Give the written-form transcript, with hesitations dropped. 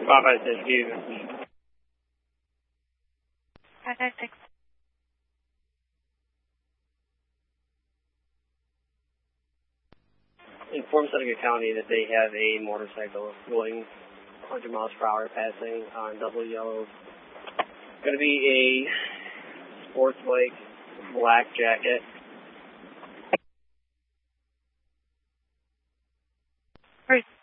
Papa says you. 556. Inform Seneca County that they have a motorcycle going 100 miles per hour passing on double yellow. Going to be a sports bike, black jacket. Right.